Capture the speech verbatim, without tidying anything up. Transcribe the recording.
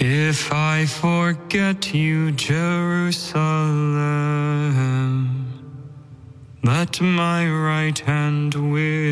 If I forget you, Jerusalem, let my right hand will